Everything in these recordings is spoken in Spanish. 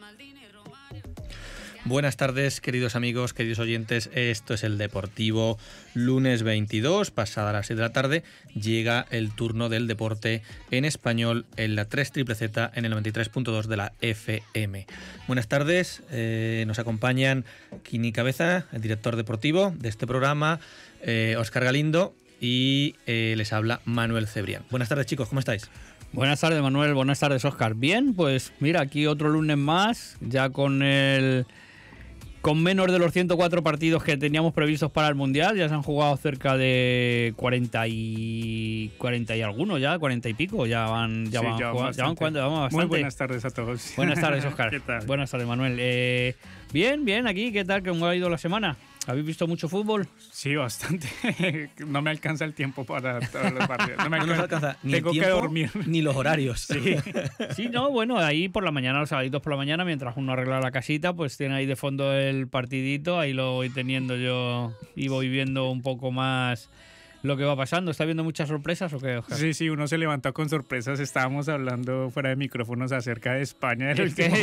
Buenas tardes, queridos amigos, queridos oyentes. Esto es El Deportivo. Lunes 22, pasada las 6 de la tarde, llega el turno del deporte en español en la 3ZZZ en el 93.2 de la FM. Buenas tardes, nos acompañan Kini Cabeza, el director deportivo de este programa, Óscar Galindo y les habla Manuel Cebrián. Buenas tardes, chicos, ¿cómo estáis? Buenas tardes, Manuel. Buenas tardes, Óscar. Bien, pues mira, aquí otro lunes más, ya con menos de los 104 partidos que teníamos previstos para el Mundial. Ya se han jugado cerca de 40 y algunos ya, 40 y pico. Ya van bastante. Muy buenas tardes a todos. Buenas tardes, Óscar. ¿Qué tal? Buenas tardes, Manuel. Bien, aquí. ¿Qué tal? ¿Cómo ha ido la semana? ¿Habéis visto mucho fútbol? Sí, bastante. No me alcanza el tiempo para todos los partidos. No nos alcanza ni Tengo el tiempo, que dormir. ni los horarios. Sí, no, bueno, ahí por la mañana, los sábados por la mañana, mientras uno arregla la casita, pues tiene ahí de fondo el partidito, ahí lo voy teniendo yo y voy viendo un poco más lo que va pasando. ¿Está viendo muchas sorpresas o qué, Oscar? Sí, uno se levantó con sorpresas. Estábamos hablando fuera de micrófonos acerca de España.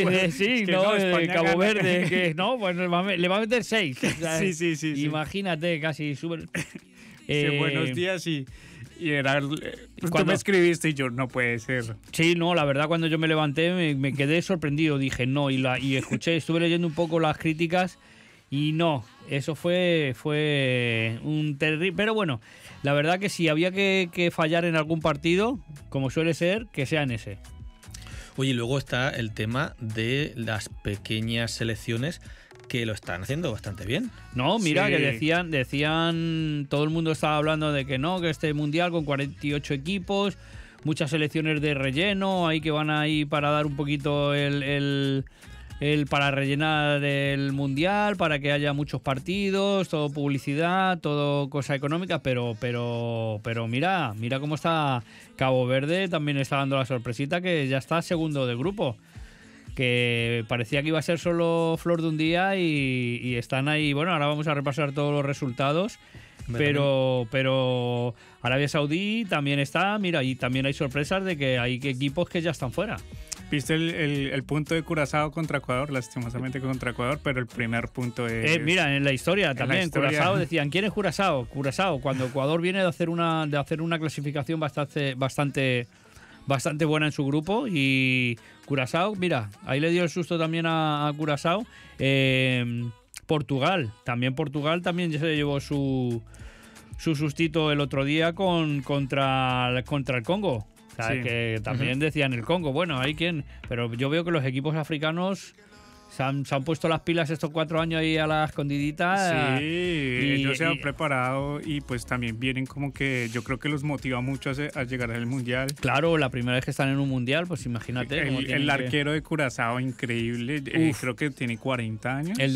Cabo Verde, que no, pues le va a meter 6. Sí. Imagínate, casi súper. Buenos días y era pues tú me escribiste y yo, no puede ser. Sí, no, la verdad cuando yo me levanté me quedé sorprendido, dije no, y escuché, estuve leyendo un poco las críticas y no, eso fue un terrible. Pero bueno, la verdad que si había que fallar en algún partido, como suele ser, que sea en ese. Oye, y luego está el tema de las pequeñas selecciones que lo están haciendo bastante bien. No, mira, Sí. que decían, todo el mundo estaba hablando de que no, que este mundial con 48 equipos, muchas selecciones de relleno, ahí que van ahí para dar un poquito el para rellenar el mundial, para que haya muchos partidos, todo publicidad, todo cosa económica, pero mira cómo está Cabo Verde, también está dando la sorpresita que ya está segundo del grupo, que parecía que iba a ser solo flor de un día y están ahí. Bueno, ahora vamos a repasar todos los resultados, pero Arabia Saudí también está, mira, y también hay sorpresas de que hay equipos que ya están fuera. ¿Viste el punto de Curazao contra Ecuador? Lastimosamente contra Ecuador, pero el primer punto es... Mira, en la historia también, Curazao decían, ¿quién es Curazao? Curazao, cuando Ecuador viene de hacer una clasificación bastante buena en su grupo, y Curazao, mira, ahí le dio el susto también a Curazao. Portugal también ya se llevó su sustito el otro día contra el Congo. O sea, sí. Que también decían el Congo, bueno, hay quien, pero yo veo que los equipos africanos se han puesto las pilas estos 4 años ahí a la escondidita. Sí, ellos se han preparado y pues también vienen como que yo creo que los motiva mucho a llegar al Mundial. Claro, la primera vez que están en un Mundial, pues imagínate. El arquero de Curazao, increíble, creo que tiene 40 años. El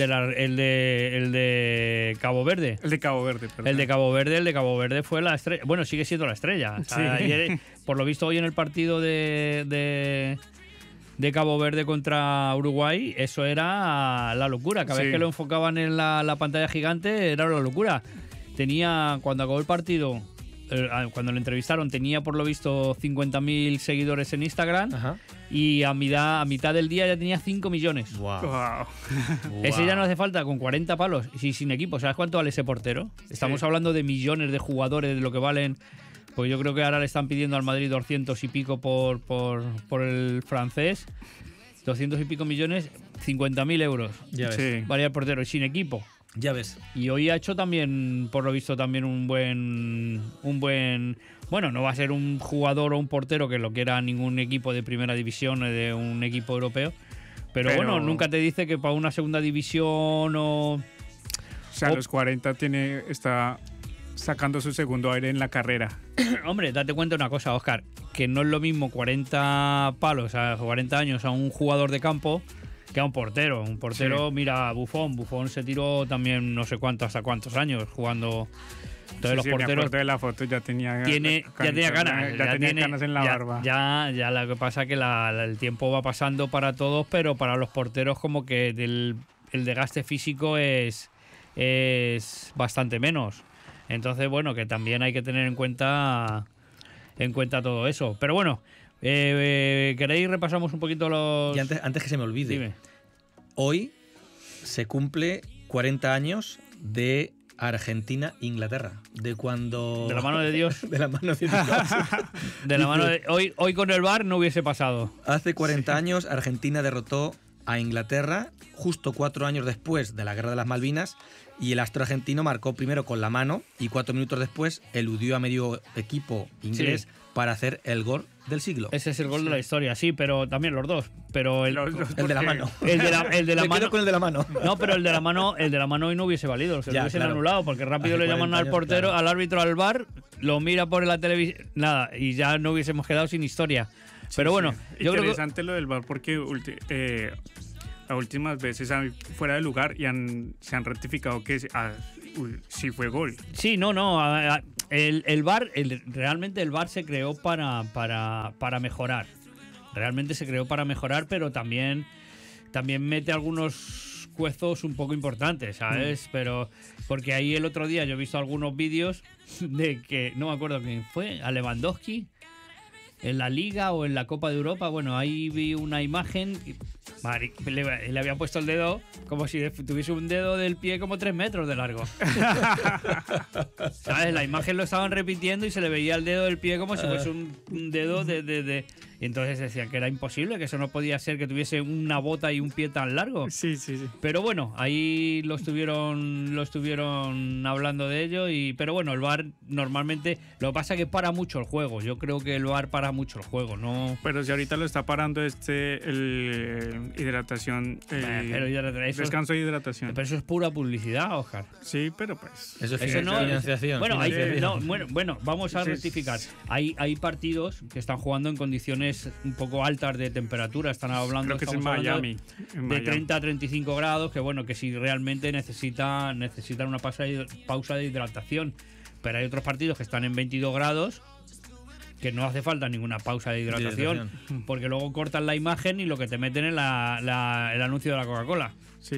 de Cabo Verde. El de Cabo Verde, perdón. El de Cabo Verde fue la estrella. Bueno, sigue siendo la estrella. O sea, sí. Ayer, por lo visto hoy en el partido de Cabo Verde contra Uruguay, eso era la locura. Cada vez que lo enfocaban en la pantalla gigante era la locura. Cuando acabó el partido, cuando lo entrevistaron, tenía por lo visto 50.000 seguidores en Instagram. Ajá. Y a mitad del día ya tenía 5 millones. Wow. Ese ya no hace falta, con 40 palos y sin equipo. ¿Sabes cuánto vale ese portero? Estamos hablando de millones de jugadores, de lo que valen. Pues yo creo que ahora le están pidiendo al Madrid 200 y pico por el francés. 200 y pico millones, 50.000 euros. Ya ves. Sí. Vale el portero y sin equipo. Ya ves. Y hoy ha hecho también, por lo visto, también un buen... Bueno, no va a ser un jugador o un portero que lo quiera ningún equipo de primera división o de un equipo europeo. Pero bueno, nunca te dice que para una segunda división o... O sea, a los 40 está sacando su segundo aire en la carrera. Hombre, date cuenta de una cosa, Óscar, que no es lo mismo 40 palos a 40 años a un jugador de campo que a un portero. Un portero, sí. Mira, Buffon se tiró también no sé hasta cuántos años jugando. Entonces los porteros... Me acuerdo de la foto, ya tenía ganas en la barba. Ya lo que pasa es que el tiempo va pasando para todos, pero para los porteros como que el desgaste físico es bastante menos. Entonces, bueno, que también hay que tener en cuenta todo eso. Pero bueno, ¿queréis repasamos un poquito los...? Y antes que se me olvide. Dime. Hoy se cumple 40 años de Argentina-Inglaterra, de cuando... De la mano de Dios. De la mano de Dios. De la mano de... Hoy con el VAR no hubiese pasado. Hace 40 años Argentina derrotó a Inglaterra justo 4 años después de la Guerra de las Malvinas, y el astro argentino marcó primero con la mano y 4 minutos después eludió a medio equipo inglés para hacer el gol del siglo. Ese es el gol de la historia, sí, pero también los dos. Pero el de la mano. El de la Me mano. quedo con el de la mano. No, pero el de la mano hoy no hubiese valido, se lo hubiesen anulado, porque rápido Hace le llaman 40 al años, portero, claro. al árbitro, al VAR, lo mira por la televisión, nada, y ya no hubiésemos quedado sin historia. Pero bueno, yo creo que... Interesante lo del VAR porque las últimas veces fuera de lugar y se han rectificado que sí fue gol. Sí, no. El VAR, realmente el VAR se creó para mejorar. Realmente se creó para mejorar, pero también mete algunos cuezos un poco importantes, ¿sabes? Pero porque ahí el otro día yo he visto algunos vídeos de que, no me acuerdo quién fue, a Lewandowski, en la Liga o en la Copa de Europa. Bueno, ahí vi una imagen, le había puesto el dedo como si tuviese un dedo del pie como 3 metros de largo. ¿Sabes? La imagen lo estaban repitiendo y se le veía el dedo del pie como si fuese un dedo de... Y entonces decían que era imposible, que eso no podía ser, que tuviese una bota y un pie tan largo. Sí. Pero bueno, ahí lo estuvieron hablando de ello. Pero bueno, el VAR normalmente... Lo que pasa es que para mucho el juego. Yo creo que el VAR para mucho el juego, ¿no? Pero si ahorita lo está parando hidratación, descanso de hidratación. Pero eso es pura publicidad, Oscar. Sí, pero pues... Eso es financiación. Bueno, Bueno, vamos a rectificar. Hay partidos que están jugando en condiciones un poco altas de temperatura. Estamos hablando en Miami. De 30 a 35 grados, que bueno, que si realmente necesitan una pausa de hidratación. Pero hay otros partidos que están en 22 grados que no hace falta ninguna pausa de hidratación, porque luego cortan la imagen y lo que te meten es el anuncio de la Coca-Cola. Sí.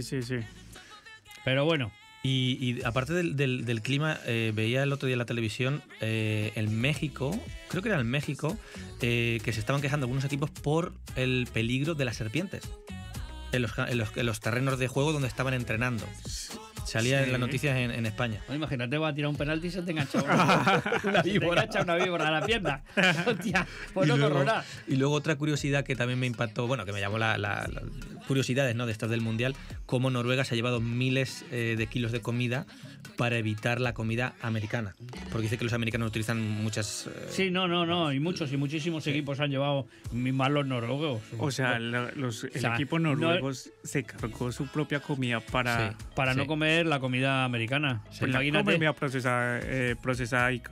Pero bueno. Y aparte del clima, veía el otro día en la televisión en México, creo que era en México, que se estaban quejando algunos equipos por el peligro de las serpientes en los terrenos de juego donde estaban entrenando. Salía en las noticias en España. Bueno, imagínate, va a tirar un penalti y se te engancha una víbora a la pierna. Hostia, pues no corro nada. Y luego otra curiosidad que también me impactó, bueno, que me llamó la curiosidades, ¿no?, de estas del Mundial, cómo Noruega se ha llevado miles de kilos de comida para evitar la comida americana. Porque dice que los americanos utilizan muchas... Sí, no, y muchísimos equipos han llevado, más los noruegos. O sea, el equipo noruego se cargó su propia comida para no comer la comida americana. Pues imagínate. Comida procesada y...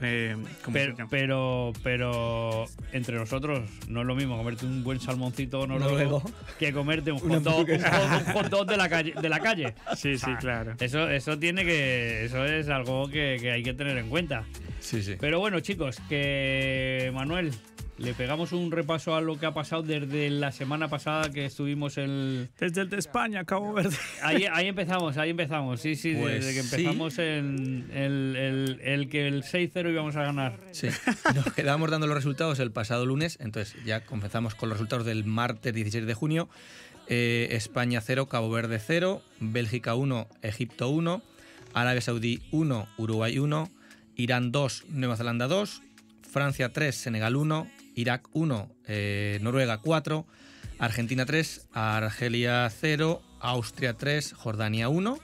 pero entre nosotros no es lo mismo comerte un buen salmoncito noruego que comerte un hot dog de la calle. Sí, claro. Eso es algo que hay que tener en cuenta. Sí. Pero bueno, chicos, que Manuel, le pegamos un repaso a lo que ha pasado desde la semana pasada que estuvimos desde el de España, Cabo Verde. Ahí empezamos. Sí, pues desde que empezamos el que el 6-0 íbamos a ganar. Sí, nos quedábamos dando los resultados el pasado lunes, entonces ya comenzamos con los resultados del martes 16 de junio. España 0, Cabo Verde 0, Bélgica 1, Egipto 1, Arabia Saudí 1, Uruguay 1, Irán 2, Nueva Zelanda 2, Francia 3, Senegal 1, Irak 1, Noruega 4, Argentina 3, Argelia 0, Austria 3, Jordania 1.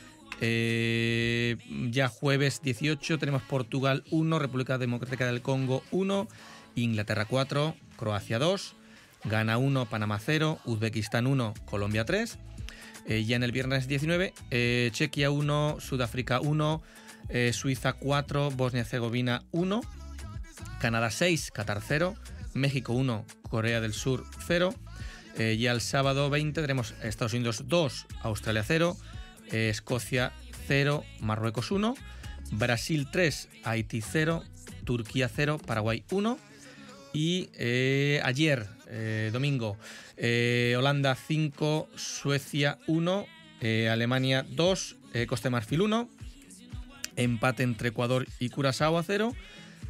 Ya jueves 18 tenemos Portugal 1, República Democrática del Congo 1, Inglaterra 4, Croacia 2, Ghana 1, Panamá 0, Uzbekistán 1, Colombia 3. Ya en el viernes 19, Chequia 1, Sudáfrica 1, Suiza 4, Bosnia-Herzegovina 1, Canadá 6, Qatar 0, México 1, Corea del Sur 0. Ya el sábado 20 tenemos Estados Unidos 2, Australia 0, Escocia 0, Marruecos 1, Brasil 3, Haití 0, Turquía 0, Paraguay 1. Y ayer, domingo, Holanda 5, Suecia 1, Alemania 2, Costa de Marfil 1, empate entre Ecuador y Curazao a 0,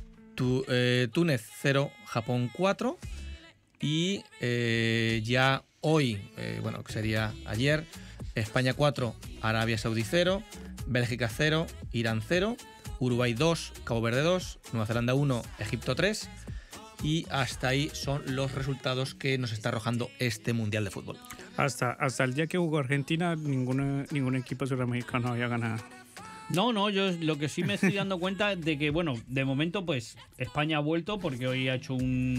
Túnez 0, Japón 4, y ya Hoy, bueno, que sería ayer, España 4, Arabia Saudí 0, Bélgica 0, Irán 0, Uruguay 2, Cabo Verde 2, Nueva Zelanda 1, Egipto 3. Y hasta ahí son los resultados que nos está arrojando este Mundial de Fútbol. Hasta el día que jugó Argentina, ningún equipo sudamericano había ganado. No, yo lo que sí me estoy dando cuenta de que, bueno, de momento, pues España ha vuelto porque hoy ha hecho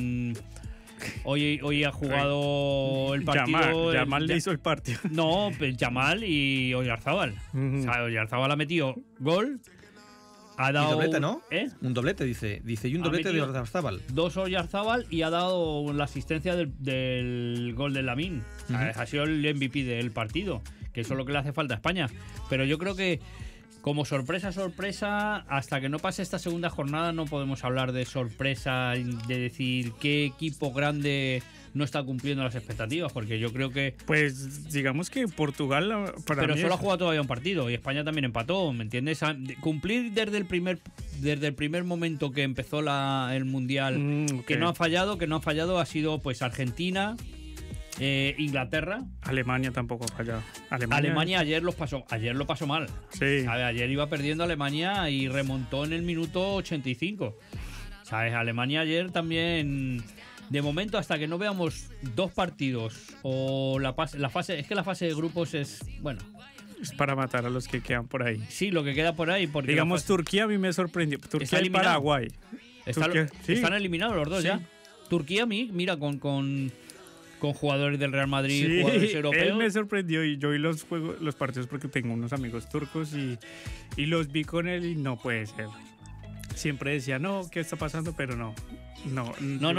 Hoy ha jugado el partido. Yamal le hizo el partido. No, pues Yamal y Oyarzábal. O sea, Oyarzábal ha metido gol. Ha dado un doblete, ¿no? ¿Eh? Un doblete, dice. Y un doblete de Oyarzábal. 2 Oyarzábal y ha dado la asistencia del gol de Lamine. Ha sido el MVP del partido, que eso es lo que le hace falta a España. Pero yo creo que como sorpresa, hasta que no pase esta segunda jornada no podemos hablar de sorpresa, de decir qué equipo grande no está cumpliendo las expectativas, porque yo creo que... Pues digamos que Portugal pero solo ha jugado todavía un partido y España también empató, ¿me entiendes? Cumplir desde el primer momento que empezó el Mundial, okay. que no ha fallado ha sido pues Argentina, Inglaterra. Alemania tampoco ha fallado. Alemania ayer lo pasó mal. Sí. Ayer iba perdiendo Alemania y remontó en el minuto 85. ¿Sabes? Alemania ayer también... De momento, hasta que no veamos 2 partidos o la fase... Es que la fase de grupos es... Bueno... Es para matar a los que quedan por ahí. Sí, lo que queda por ahí. Porque digamos, Turquía a mí me sorprendió. Turquía y Paraguay. Están eliminados los dos, sí. Ya. Turquía, mira, con jugadores del Real Madrid, sí, jugadores europeos. Él me sorprendió y yo vi los partidos porque tengo unos amigos turcos y los vi con él y no puede ser. Siempre decía, no, ¿qué está pasando? Pero no. No.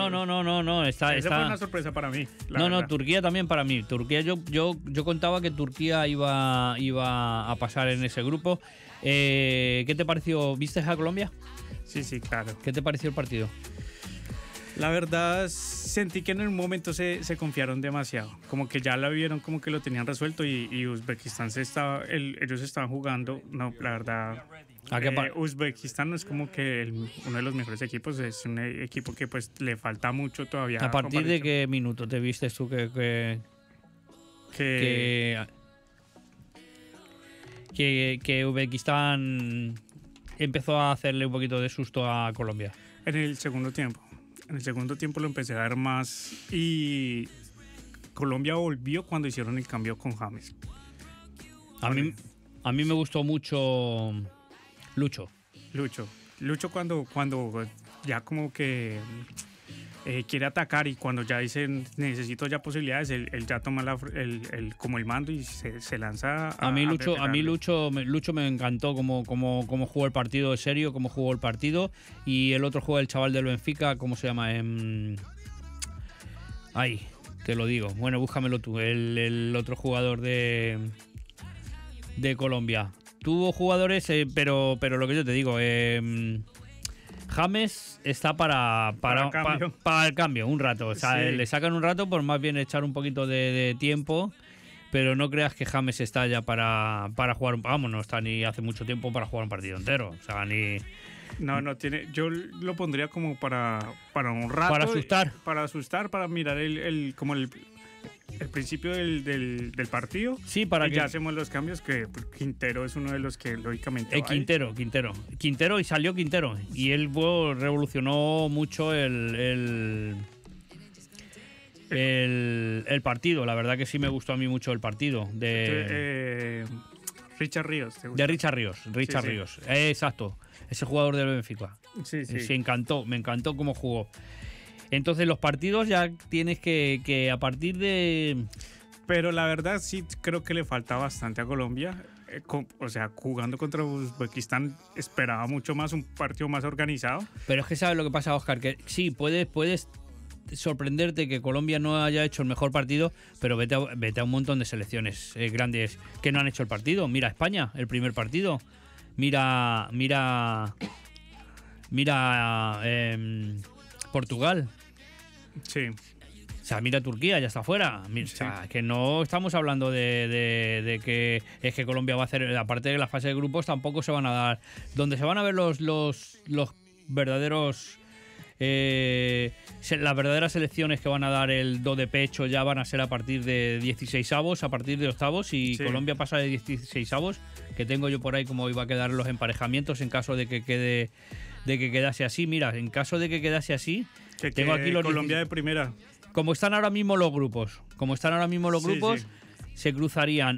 Esa fue una sorpresa para mí. No, Turquía también para mí. Turquía, yo contaba que Turquía iba a pasar en ese grupo. ¿Qué te pareció? ¿Viste a Colombia? Sí, claro. ¿Qué te pareció el partido? La verdad, sentí que en un momento se confiaron demasiado. Como que ya la vieron, como que lo tenían resuelto y Uzbekistán ellos estaban jugando. No, la verdad... Uzbekistán no es como que uno de los mejores equipos, es un equipo que pues le falta mucho todavía. ¿A partir de qué minuto te viste tú que Uzbekistán empezó a hacerle un poquito de susto a Colombia? En el segundo tiempo. En el segundo tiempo lo empecé a ver más y Colombia volvió cuando hicieron el cambio con James. A mí me gustó mucho Lucho cuando ya como que quiere atacar y cuando ya dicen necesito ya posibilidades, él ya toma como el mando y se lanza a mí Lucho me encantó como jugó el partido de serio, cómo jugó el partido. Y el otro juego, el chaval del Benfica, ¿cómo se llama? Ay, te lo digo, bueno, búscamelo tú, el otro jugador de Colombia. Tuvo jugadores, pero lo que yo te digo, James está para el cambio, un rato. O sea, sí. Le sacan un rato por más bien echar un poquito de tiempo, pero no creas que James está ya para jugar. Vamos, no está ni hace mucho tiempo para jugar un partido entero. O sea, ni... No tiene. Yo lo pondría como para un rato. Para asustar. Para mirar el principio del partido. Sí, para que ya hacemos los cambios, que Quintero es uno de los que lógicamente Quintero y salió Quintero y él revolucionó mucho el partido. La verdad que sí me gustó a mí mucho el partido de Richard Ríos. De Richard Ríos. Exacto, ese jugador del Benfica. Sí. Me encantó cómo jugó. Entonces los partidos ya tienes que a partir de... Pero la verdad sí creo que le falta bastante a Colombia. O sea, jugando contra Uzbekistán esperaba mucho más, un partido más organizado. Pero es que sabes lo que pasa, Óscar, que sí, puedes sorprenderte que Colombia no haya hecho el mejor partido, pero vete a un montón de selecciones grandes que no han hecho el partido. Mira España, el primer partido. Mira Portugal. Sí. O sea, mira Turquía, ya está fuera. O sea, que no estamos hablando de que es que Colombia va a hacer, aparte de la fase de grupos, tampoco se van a dar. Donde se van a ver los verdaderos Las verdaderas selecciones que van a dar el do de pecho ya van a ser a partir de 16avos, a partir de octavos, y Sí. Colombia pasa de 16avos, que tengo yo por ahí cómo iba a quedar los emparejamientos en caso de que quedase así. Mira, en caso de que quedase así, Que tengo aquí los Colombia 16. de primera. Como están ahora mismo los grupos, Sí. se cruzarían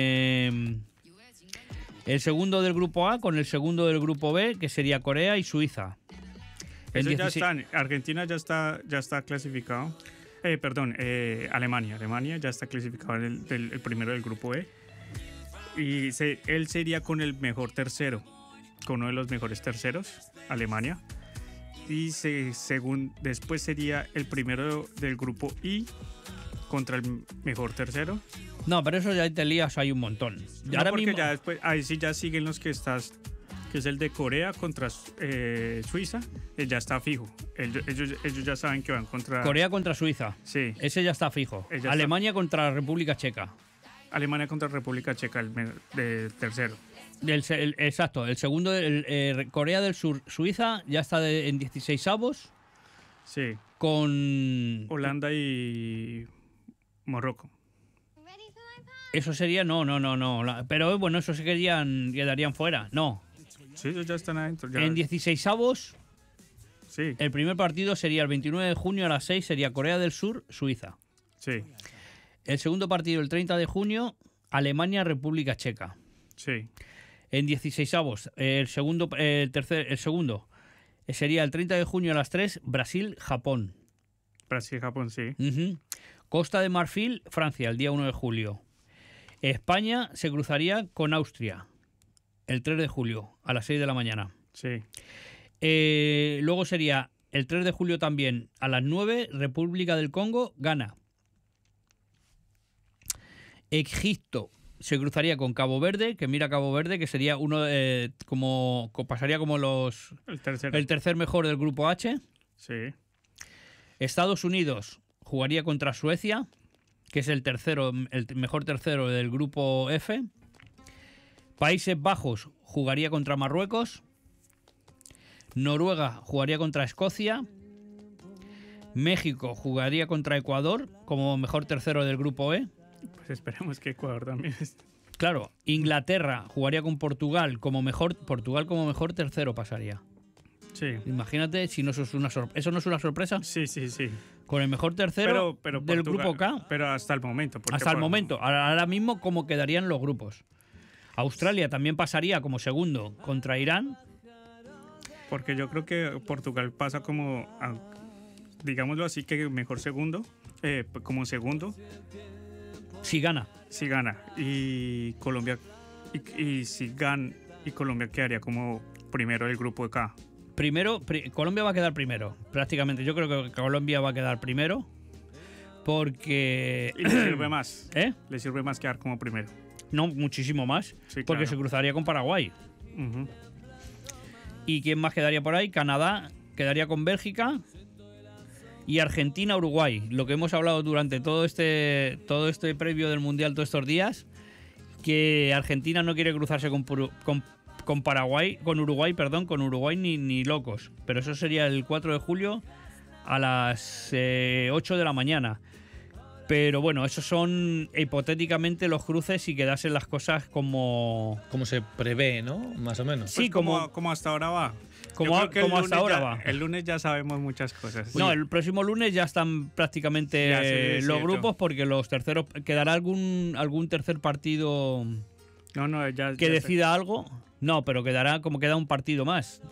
el segundo del grupo A con el segundo del grupo B, que sería Corea y Suiza. Eso ya 16 está. Argentina ya está clasificado. Perdón, Alemania. Alemania ya está clasificado en el primero del grupo E. Y él sería con el mejor tercero, con uno de los mejores terceros, Alemania. Y después sería el primero del grupo I contra el mejor tercero. No, pero eso ya te lías, hay un montón. No, Ahora porque mismo, ya después, ahí sí ya siguen los que estás, que es el de Corea contra Suiza, ya está fijo. Ellos ya saben que van contra Corea contra Suiza. Sí, Ese ya está fijo. Ya está. Alemania contra República Checa. Alemania contra República Checa, de tercero. Exacto. El segundo, Corea del Sur, Suiza, ya está en 16avos Sí, con... Holanda y Marruecos. Eso sería... No. Pero bueno, eso se quedarían fuera. No. Sí, ellos ya están adentro. Ya. En 16avos, Sí, el primer partido sería el 29 de junio a las 6, sería Corea del Sur, Suiza. sí, El segundo partido, el 30 de junio, Alemania, República Checa. sí, En 16avos, el segundo sería el 30 de junio a las 3, Brasil, Japón. Brasil, Japón, sí. Ujú. Costa de Marfil, Francia, el día 1 de julio. España se cruzaría con Austria el 3 de julio a las 6 de la mañana. Sí, Luego sería el 3 de julio también a las 9, República del Congo, Ghana. Egipto se cruzaría con Cabo Verde, que mira Cabo Verde, que sería pasaría como el tercero. el tercer mejor del grupo H. Sí, Estados Unidos jugaría contra Suecia, que es el mejor tercero del grupo F. Países Bajos jugaría contra Marruecos. Noruega jugaría contra Escocia. México jugaría contra Ecuador como mejor tercero del grupo E. pues esperemos que Ecuador también esté. Claro, Inglaterra jugaría con Portugal como mejor tercero pasaría. Sí, Imagínate si no eso es una sorpresa. ¿Eso no es una sorpresa? sí, sí, sí. Con el mejor tercero Pero del Portugal- grupo K. Pero hasta el momento. porque Hasta el momento. Ahora mismo, ¿cómo quedarían los grupos? Australia también pasaría como segundo contra Irán. Porque yo creo que Portugal pasa como, digámoslo así, que mejor segundo, como segundo, Si gana. si gana. Y Colombia, y si gana, y Colombia quedaría como primero del grupo de K. Colombia va a quedar primero, prácticamente. Yo creo que Colombia va a quedar primero porque... Y le sirve más. ¿Eh? Le sirve más quedar como primero. No, muchísimo más, Sí, porque claro. se cruzaría con Paraguay. Ujú. ¿Y quién más quedaría por ahí? Canadá quedaría con Bélgica y Argentina, Uruguay. Lo que hemos hablado durante todo este previo del Mundial todos estos días, que Argentina no quiere cruzarse con Paraguay, con Uruguay ni locos. Pero eso sería el 4 de julio a las 8 de la mañana. Pero bueno, esos son hipotéticamente los cruces si quedasen las cosas como Como se prevé, ¿no? Más o menos. Sí, Pues como hasta ahora va. como, Yo creo que el como hasta lunes ahora ya- va. El lunes ya sabemos muchas cosas. No, el próximo lunes ya están prácticamente Ya, sí, los sí, grupos porque los terceros quedará algún tercer partido No, ya. que ya decida algo. No, pero queda un partido más.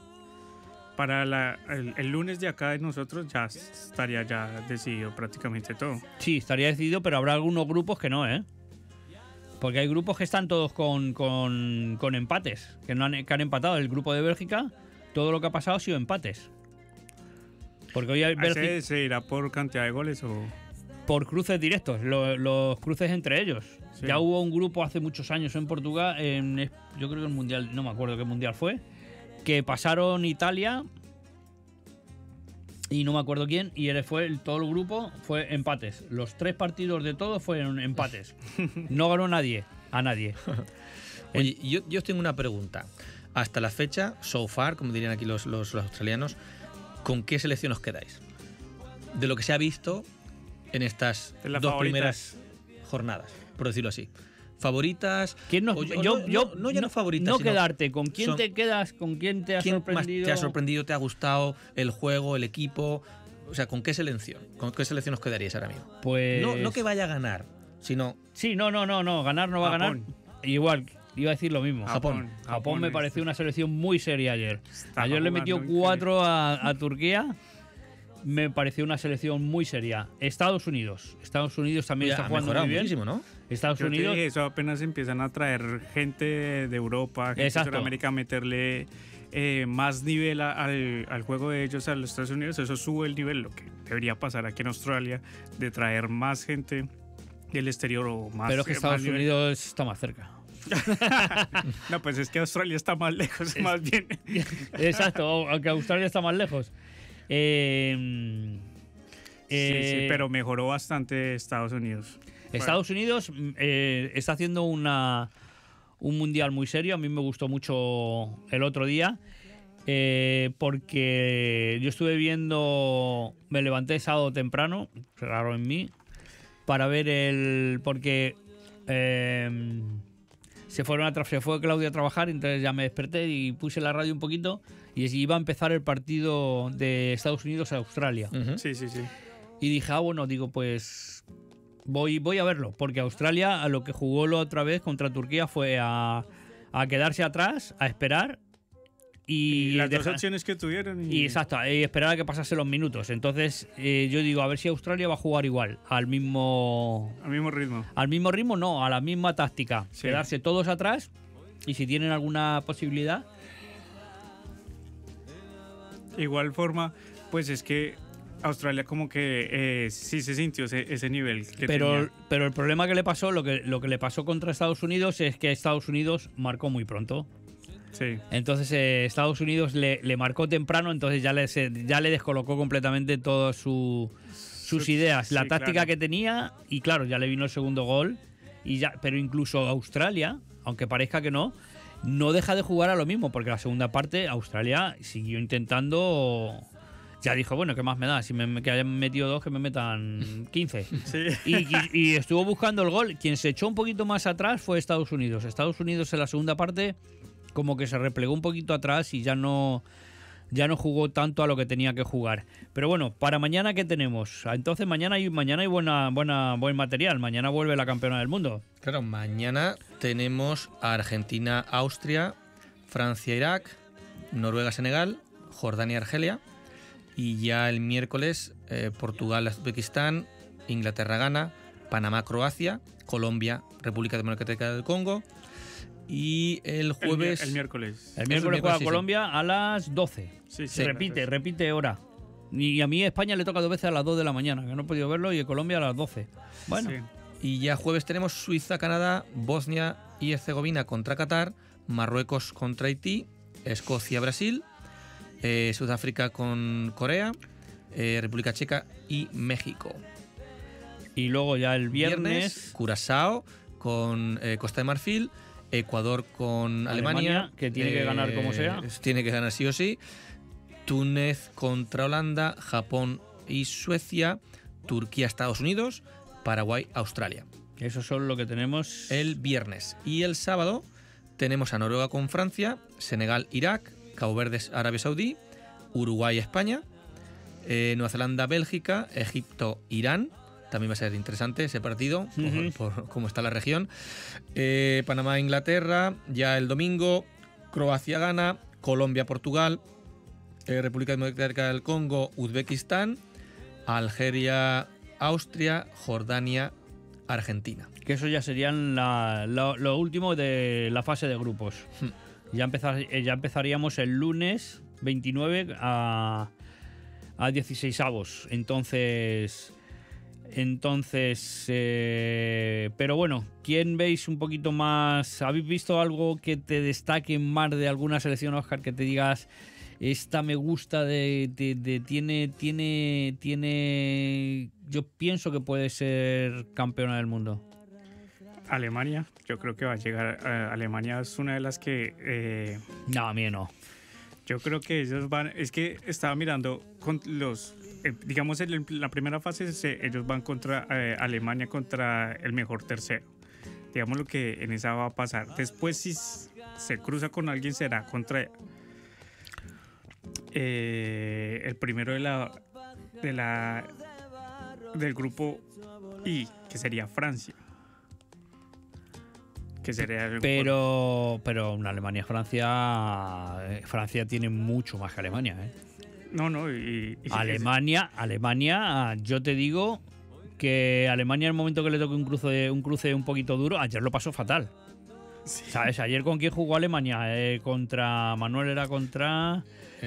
Para el lunes de acá de nosotros ya estaría ya decidido prácticamente todo. Sí, estaría decidido, pero habrá algunos grupos que no, ¿eh? Porque hay grupos que están todos con empates, que han empatado. El grupo de Bélgica, todo lo que ha pasado ha sido empates. Porque hoy hay Bélgica ¿Se irá por cantidad de goles o...? por cruces directos, los cruces entre ellos. Sí. Ya hubo un grupo hace muchos años en Portugal, yo creo que el Mundial, no me acuerdo qué Mundial fue, que pasaron Italia y no me acuerdo quién, y todo el grupo fue empates. Los 3 partidos de todos fueron empates. No ganó a nadie. Oye, yo tengo una pregunta. Hasta la fecha, so far, como dirían aquí los australianos, ¿con qué selección os quedáis? De lo que se ha visto en estas De las dos favoritas. primeras jornadas, por decirlo así. ¿Favoritas? ¿Quién no, o- yo, ya no favoritas, no sino quedarte. ¿Con quién son- te quedas? ¿Con quién te ha ¿quién más sorprendido? te ha sorprendido, te ha gustado el juego, el equipo? O sea, ¿con qué selección? ¿Con qué selección os quedaríais ahora mismo? Pues... No que vaya a ganar, sino Sí, no. Ganar no va a ganar. Japón. Igual, iba a decir lo mismo. Japón. Japón me pareció una selección muy seria ayer. Estaba Ayer le jugando metió 4 a Turquía. Me pareció una selección muy seria. Estados Unidos también está ha jugando mejorado muy bien. muchísimo, ¿no? Estados Yo te Unidos. dije, eso apenas empiezan a traer gente de Europa, gente de Exacto. Sudamérica, a meterle más nivel al juego de ellos a los Estados Unidos. Eso sube el nivel, lo que debería pasar aquí en Australia, de traer más gente del exterior o más. Pero es que más Estados nivel. Unidos está más cerca. No, pues es que Australia está más lejos, más bien. Exacto, aunque Australia está más lejos. Sí, pero mejoró bastante Estados Unidos. Estados Unidos está haciendo un mundial muy serio. A mí me gustó mucho el otro día porque yo estuve viendo, me levanté sábado temprano, raro en mí, para ver porque se fue Claudia a trabajar, entonces ya me desperté y puse la radio un poquito y iba a empezar el partido de Estados Unidos a Australia. Ujú. Sí. Y dije, bueno, pues voy a verlo, porque Australia a lo que jugó la otra vez contra Turquía fue a quedarse atrás, a esperar y las dos dejar- opciones que tuvieron. y exacto, y esperar a que pasasen los minutos. Entonces yo digo, a ver si Australia va a jugar igual, Al mismo ritmo. al mismo ritmo, no, a la misma táctica. Sí. Quedarse todos atrás y si tienen alguna posibilidad. Igual forma, pues es que Australia como que sí se sintió ese nivel que Pero tenía. el problema que le pasó, lo que le pasó contra Estados Unidos es que Estados Unidos marcó muy pronto. Sí. Entonces Estados Unidos le marcó temprano, entonces ya le descolocó completamente todas sus ideas, la sí, táctica claro. que tenía y claro, ya le vino el segundo gol. Pero incluso Australia, aunque parezca que no deja de jugar a lo mismo, porque la segunda parte Australia siguió intentando. Ya dijo, bueno, ¿qué más me da? Si que hayan metido 2, que me metan 15. Sí. Y estuvo buscando el gol. Quien se echó un poquito más atrás fue Estados Unidos. Estados Unidos en la segunda parte como que se replegó un poquito atrás y ya no jugó tanto a lo que tenía que jugar. Pero bueno, para mañana, ¿qué tenemos? Entonces mañana hay buen material. Mañana vuelve la campeona del mundo. Claro, mañana tenemos a Argentina-Austria, Francia-Irak, Noruega-Senegal, Jordania-Argelia y ya el miércoles Portugal-Uzbekistán, Inglaterra-Ghana, Panamá-Croacia, Colombia-República Democrática del Congo y el jueves... El miércoles. El miércoles juega sí, sí. Colombia a las 12. Sí, Se repite hora. Y a mí España le toca 2 veces a las 2 de la mañana, que no he podido verlo, y a Colombia a las 12. Bueno, Sí. Y ya jueves tenemos Suiza-Canadá, Bosnia y Herzegovina contra Qatar, Marruecos contra Haití, Escocia-Brasil, Sudáfrica con Corea, República Checa y México. y luego ya el viernes Curazao con Costa de Marfil, Ecuador con Alemania, que tiene que ganar como sea. Tiene que ganar sí o sí. Túnez contra Holanda, Japón y Suecia, Turquía, Estados Unidos, Paraguay, Australia. Eso son lo que tenemos. El viernes. Y el sábado tenemos a Noruega con Francia, Senegal, Irak, Cabo Verde, Arabia Saudí, Uruguay, España, Nueva Zelanda, Bélgica, Egipto, Irán. También va a ser interesante ese partido, por cómo está la región. Panamá, Inglaterra, ya el domingo, Croacia, Ghana, Colombia, Portugal, República Democrática del Congo, Uzbekistán, Algeria, Austria, Jordania, Argentina. Que eso ya serían lo último de la fase de grupos. Ya empezaríamos el lunes 29 a 16avos. Entonces, pero bueno, ¿quién veis un poquito más? ¿Habéis visto algo que te destaque más de alguna selección, Óscar, que te digas, esta me gusta, tiene, yo pienso que puede ser campeona del mundo? Alemania, yo creo que va a llegar. Alemania es una de las que. No, a mí no. Yo creo que ellos van, es que estaba mirando con los, digamos en la primera fase ellos van contra Alemania, contra el mejor tercero. Digamos lo que en esa va a pasar. Después si se cruza con alguien será contra el primero del grupo I, que sería Francia. Que sería Pero una Alemania-Francia tiene mucho más que Alemania, ¿eh? No, Alemania, yo te digo que Alemania en el momento que le toque un cruce un poquito duro, ayer lo pasó fatal. Sí. ¿Sabes? Ayer con quién jugó Alemania, contra Manuel era contra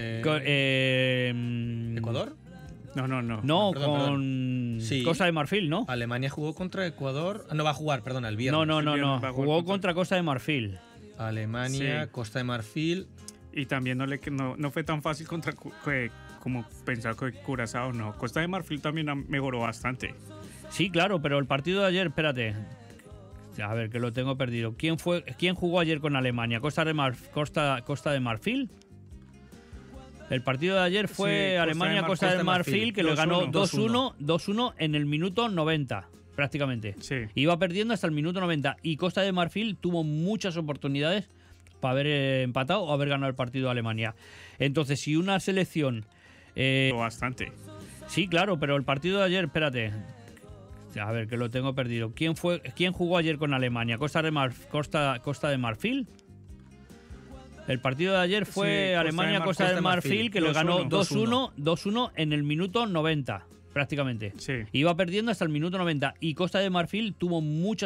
¿Ecuador? No, perdón. Sí. Costa de Marfil, ¿no? Alemania jugó contra Ecuador. No va a jugar, perdona, el viernes. No. Jugó contra Costa de Marfil. Alemania, sí. Costa de Marfil. Y también no fue tan fácil contra como pensar que Curazao, no. Costa de Marfil también mejoró bastante. Sí, claro, pero el partido de ayer, espérate. A ver, que lo tengo perdido. ¿Quién jugó ayer con Alemania? ¿Costa de Marfil? El partido de ayer fue sí, Alemania-Costa de Marfil, que lo ganó 2-1 en el minuto 90, prácticamente. Sí. Iba perdiendo hasta el minuto 90. Y Costa de Marfil tuvo muchas oportunidades para haber empatado o haber ganado el partido de Alemania. Entonces, si una selección... Bastante. Sí, claro, pero el partido de ayer, espérate. A ver, que lo tengo perdido. ¿Quién jugó ayer con Alemania? ¿Costa de Marfil? El partido de ayer fue sí, Alemania-Costa de Marfil, que lo ganó 2-1 en el minuto 90, prácticamente. Sí. Iba perdiendo hasta el minuto 90. Y Costa de Marfil tuvo muchas